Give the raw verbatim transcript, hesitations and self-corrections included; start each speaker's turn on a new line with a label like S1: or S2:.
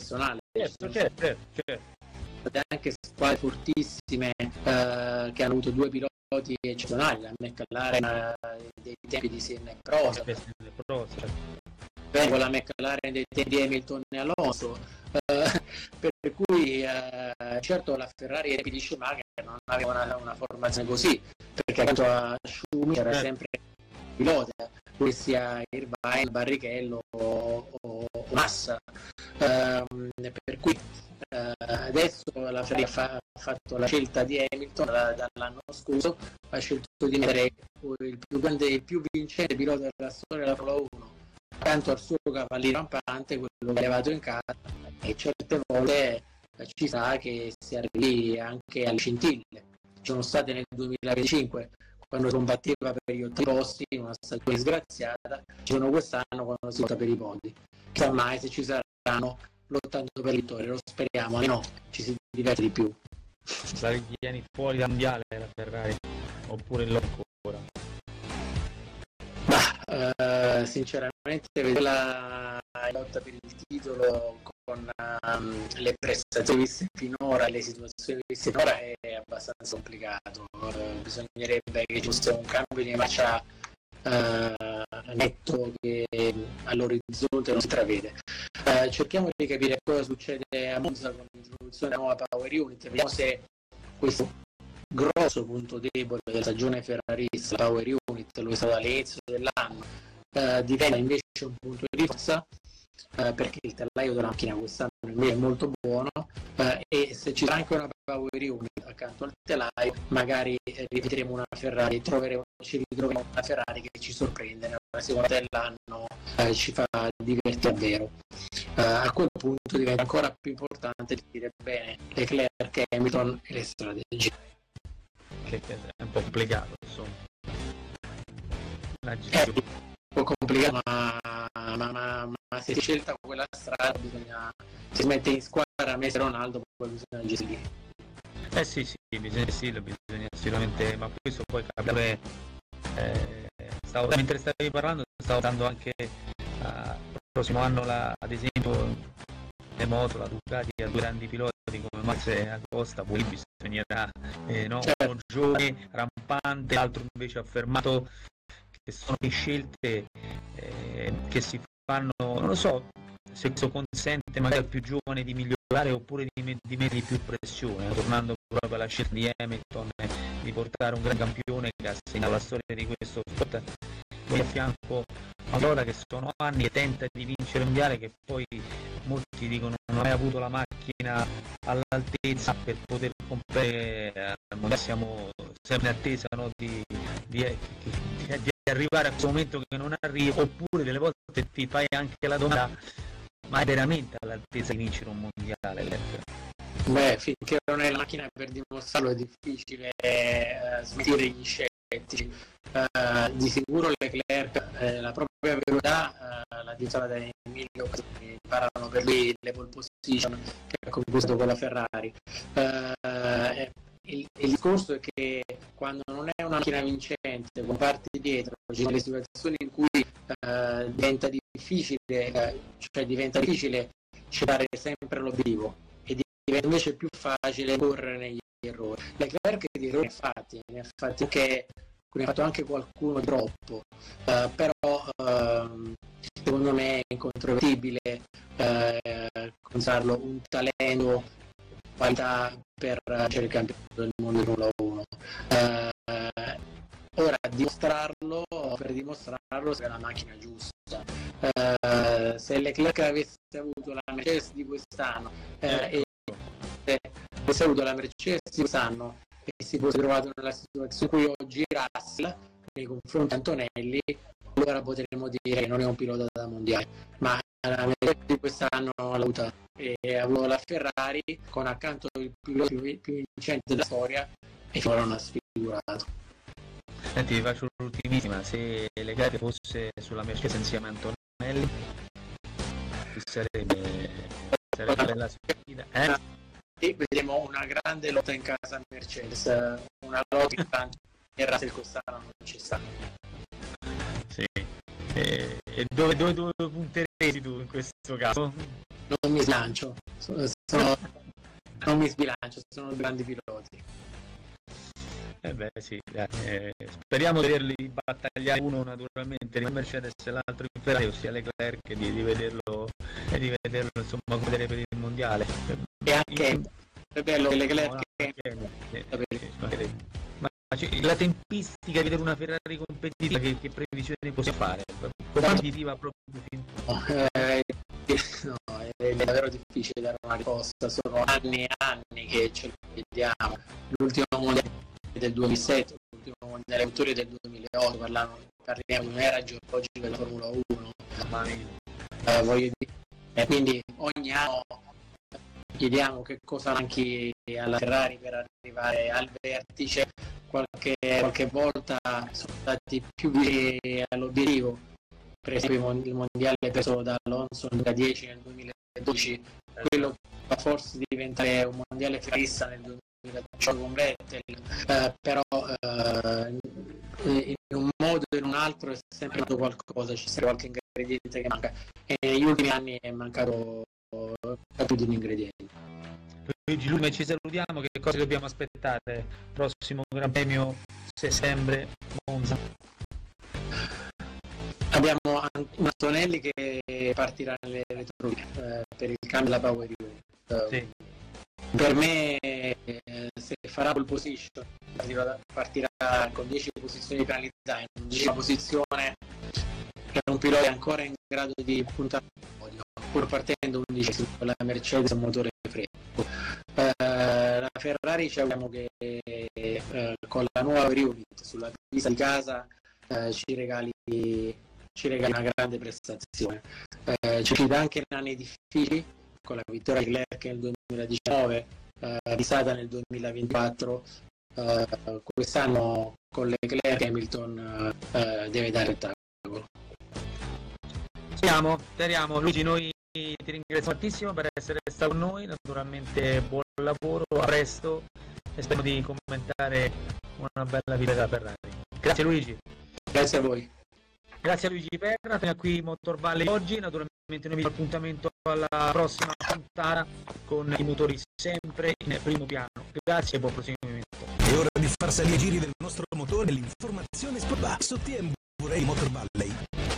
S1: personale.
S2: Certo, certo, certo, certo.
S1: Anche squadre fortissime eh, che hanno avuto due piloti eccezionali, la McLaren eh, dei tempi di Senna e Prost, con la McLaren dei tempi di Hamilton e Alonso, eh, per cui eh, certo la Ferrari e di Schumacher non aveva una, una formazione così, perché accanto a Schumacher era sempre pilota, che sia Irvine, Barrichello o, o, o Massa, eh, per cui Uh, adesso la Ferrari ha fa- fatto la scelta di Hamilton da- dall'anno scorso, ha scelto di mettere il più grande, il più vincente pilota della storia della Formula uno accanto al suo cavaliere rampante, quello che ha levato in casa, e certe volte eh, ci sa che si arrivi anche alle scintille. Ci sono state nel duemilaventicinque quando si combatteva per gli ottavi posti in una stagione disgraziata, ci sono quest'anno quando si lotta per i podi. Chissà mai se ci saranno lottando per vittoria, lo speriamo, almeno ci si diverte di più.
S2: La ritieni fuori da mondiale la Ferrari oppure lo ancora?
S1: Ma uh, sinceramente vedere la lotta per il titolo con um, le prestazioni viste finora, le situazioni viste finora è abbastanza complicato. Uh, bisognerebbe che ci fosse un cambio di marcia Uh, netto che all'orizzonte non si intravede. Uh, cerchiamo di capire cosa succede a Monza con l'introduzione della nuova Power Unit, vediamo se questo grosso punto debole della stagione ferrarista, la Power Unit, lo è stato all'inizio dell'anno, uh, diventa invece un punto di forza, uh, perché il tellaio della macchina quest'anno è molto buono, uh, e se ci sarà anche una Power Unit accanto al telaio, magari rivedremo una Ferrari, troveremo, ci ritroveremo una Ferrari che ci sorprende nella seconda dell'anno, eh, ci fa divertire davvero. Uh, a quel punto diventa ancora più importante dire bene Leclerc, Hamilton e le strategie.
S2: Che è un po' complicato, insomma.
S1: È un po' complicato, ma, ma, ma, ma se si scelta quella strada bisogna, se si mette in squadra Messi e Ronaldo, poi bisogna gestirli.
S2: Eh sì, sì, bisogna sì, bisogna sicuramente, ma questo poi capire, eh, stavo, mentre stavi parlando stavo dando anche uh, il prossimo anno la, ad esempio le moto, la Ducati ha due grandi piloti come Max e Acosta, poi bisognerà, eh, no, uno giovane, rampante, l'altro invece affermato, che sono scelte eh, che si fanno, non lo so se questo consente magari al più giovane di migliorare oppure di, me- di mettere più pressione, tornando proprio alla scelta di Hamilton di portare un gran campione che ha segnato la storia di questo sport, poi a fianco allora che sono anni che tenta di vincere il mondiale, che poi molti dicono non ha mai avuto la macchina all'altezza per poter comprare al mondiale. Siamo sempre in attesa, no, di, di, di, di arrivare a questo momento che non arriva, oppure delle volte ti fai anche la domanda: ma è veramente all'altezza di vincere un mondiale?
S1: Beh, finché non è la macchina per dimostrarlo è difficile eh, smentire gli scettici. Uh, di sicuro Leclerc eh, la propria velocità uh, l'ha dimostrata in mille occasioni, parlano per lui le pole position che ha conquistato con la Ferrari. Uh, il, il discorso è che quando non è una macchina vincente, con parti dietro, ci sono le situazioni in cui uh, diventa difficile, cioè diventa difficile cercare sempre l'obiettivo e diventa invece più facile correre negli errori. Leclerc di errori ne ha fatti, ne ha fatti anche, ne ha fatto anche qualcuno troppo, uh, però uh, secondo me è incontrovertibile uh, considerarlo un talento, qualità per vincere il campionato del mondo di Formula uno. Uh, ora dimostrarlo, per dimostrarlo serve la macchina giusta. Uh, se Leclerc avesse avuto la Mercedes di quest'anno uh, e avesse avuto la Mercedes di quest'anno e si fosse trovato nella situazione in cui oggi Russell nei confronti di Antonelli, allora potremmo dire che non è un pilota da mondiale, ma la Mercedes di quest'anno l'ha avuta e ha avuto la Ferrari con accanto il pilota più, più vincente della storia e finora non ha sfigurato.
S2: Senti, vi faccio l'ultimissima: se Leclerc fosse sulla Mercedes insieme a Antonelli, sarebbe, sarebbe una bella sfida, eh?
S1: E vedremo una grande lotta in casa Mercedes, una lotta che tanto e Russell quest'anno non ci sta.
S2: Sì. E, e dove, dove, dove punteresti tu in questo caso?
S1: non mi sbilancio, sono, sono, non mi sbilancio, sono due grandi piloti.
S2: Eh beh sì, eh, speriamo di vederli battagliare, uno naturalmente in Mercedes e l'altro in Ferrari, ossia Leclerc, e di, di vederlo e di vederlo insomma vedere per il mondiale.
S1: E anche
S2: in...
S1: è bello che Leclerc
S2: no, no, eh, eh, ma la tempistica di vedere una Ferrari competitiva, che, che previsione possiamo fare? Competitiva proprio fin...
S1: no, eh, no, è davvero difficile dare una risposta, sono anni e anni che ce lo vediamo. L'ultimo mondiale del duemilasette, l'ultimo mondiale autore del duemilaotto, parliamo, parliamo di un'era geologica della Formula uno, eh, voglio dire, e quindi ogni anno chiediamo che cosa manchi alla Ferrari per arrivare al vertice. Qualche, qualche volta sono stati più vicini all'obiettivo, per esempio il mondiale preso da Alonso nel duemiladieci, nel duemiladodici, quello va forse diventare un mondiale ferrarista nel duemiladiciotto con Vettel, eh, però eh, in un modo o in un altro è sempre mancato qualcosa, c'è sempre qualche ingrediente che manca, e negli ultimi anni è mancato più di un ingrediente.
S2: Luigi, Lume, ci salutiamo, che cosa dobbiamo aspettare? Prossimo Gran Premio settembre, Monza.
S1: Abbiamo Antonelli che partirà nelle retrovie eh, per il cambio della Power Unit.
S2: Sì.
S1: Per me, eh, se farà pole position, partirà, partirà con dieci posizioni di penalità, in undicesima posizione, è un pilota ancora in grado di puntare al podio, pur partendo undicesimo con la Mercedes a motore fresco. Eh, la Ferrari ci auguriamo che eh, con la nuova Power Unit sulla pista di casa eh, ci regali ci regali una grande prestazione. Eh, ci chiude anche in anni difficili, con la vittoria di Leclerc nel duemiladiciannove, eh, risata nel duemilaventiquattro, eh, quest'anno con Leclerc Hamilton eh, deve dare il tavolo.
S2: Speriamo, speriamo. Luigi, noi ti ringraziamo tantissimo per essere stato con noi, naturalmente buon lavoro, a presto, e spero di commentare una bella vita da Ferrari. Grazie Luigi.
S1: Grazie a voi.
S2: Grazie a Luigi Perra, fino a qui Motor Valley oggi, naturalmente noi vi diamo appuntamento alla prossima puntata con i motori sempre in primo piano. Grazie e buon proseguimento.
S3: È ora di far salire i giri del nostro motore nell'informazione sportiva su T M W Motor Valley.